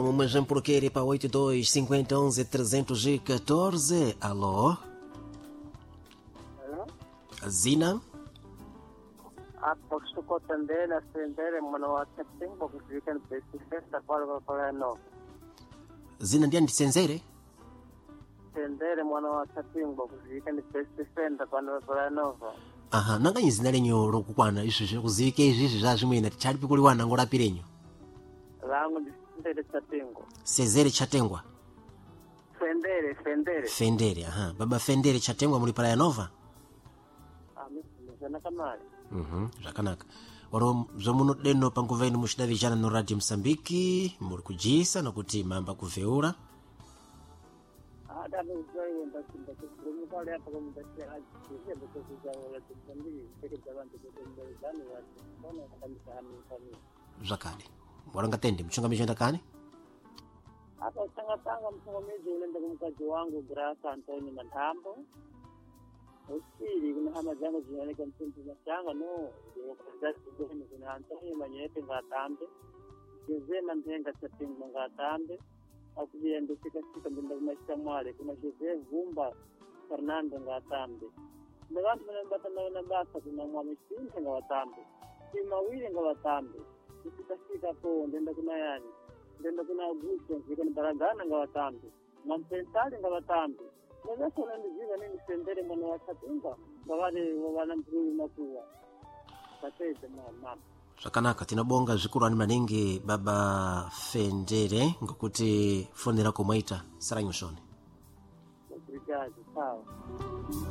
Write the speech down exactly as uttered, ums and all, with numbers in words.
Vamos mais um porquê para oito dois cinquenta onze trezentos e quatorze. Alô? Alô? Zina? Hapo tuko tendele tendele mwana wa Septemba kufika pesa kwa kwa no. Zina ndiye ndisenzere? Tendele mwana wa Septemba kufika pesa kwa kwa no. Aha, nanga izina lenyo lokukwana izvi kuzike izvi zvazvimwena tichalipi kuli wana ngolapirenyo. Langu ndisendele chatengo. Sezere chatengwa. Fendere fendere. Fendere, aha. Baba Fendere chatengwa muri para Nova? Ah, mimi kamali. Mhm, zvakanaka. Waro zvomuno deno panguva ino muchidavizhana no Radio Msambiki muri kujisa nokuti mamba kuveura. Ah, dano uzoe ndasinda kurumu pale hapa kama ndasiaje. Sisi ndio tuzaola tusambi peke jabantu kutembezana watu. Mbona kabisa hamifani. Zvakale. Warangatende muchungamiji ndakani? Hapa tanga tanga mchungamiji unaenda kumkaji wangu Grasa Antonio Mantambo. Usiri kuna hama jango zinaoneka mtunzi machanga no ndio kaza kugeni kuna Antonio Manyete ngatambe Jose Mantenga Chatinga ngatambe akuye ndo sika sika mbinda kumashika mwale kuna Jose Vumba Fernando ngatambe ndabantu mbata na basa kuna mwamishinga ngatambe si mawili ngatambe sika sika po ndenda kuna yani ndenda kuna Augusto ziko ni baragana ngatambe Mampentali ngatambe Ndio sana ndiziva nini sendere mwana wa Chatinga bawale wana mzuri makuwa patete mama Zvakanaka tinabonga zvikurani maningi baba Fendere ngokuti fonera komwaita saranyoshoni. Obrigado, sawa.